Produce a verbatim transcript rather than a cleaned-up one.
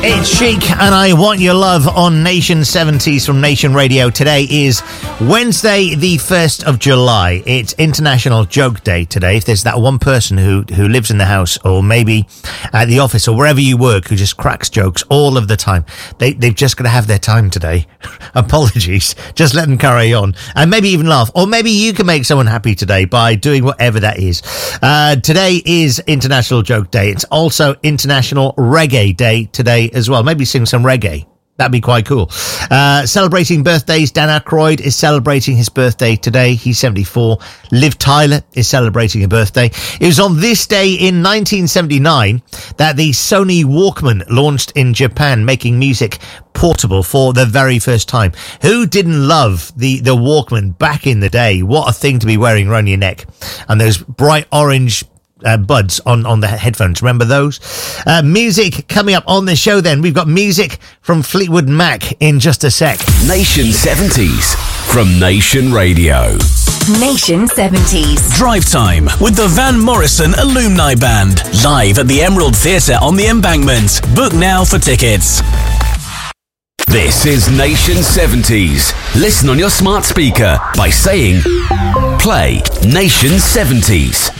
It's Chic and I Want Your Love on Nation seventies from Nation Radio. Today is Wednesday, the first of July. It's International Joke Day today. If there's that one person who, who lives in the house or maybe at the office or wherever you work who just cracks jokes all of the time, they, they've just got to have their time today. Apologies. Just let them carry on and maybe even laugh. Or maybe you can make someone happy today by doing whatever that is. Uh, today is International Joke Day. It's also International Reggae Day today as well. Maybe sing some reggae. That'd be quite cool. Uh, celebrating birthdays, Dan Aykroyd is celebrating his birthday today. He's seventy-four. Liv Tyler is celebrating a birthday. It was on this day in nineteen seventy-nine that the Sony Walkman launched in Japan, making music portable for the very first time. Who didn't love the, the Walkman back in the day? What a thing to be wearing around your neck. And those bright orange Uh, buds on, on the headphones. Remember those? Uh, music coming up on the show then. We've got music from Fleetwood Mac in just a sec. Nation seventies from Nation Radio. Nation seventies. Drive Time with the Van Morrison Alumni Band. Live at the Emerald Theatre on the Embankment. Book now for tickets. This is Nation seventies. Listen on your smart speaker by saying, play Nation seventies.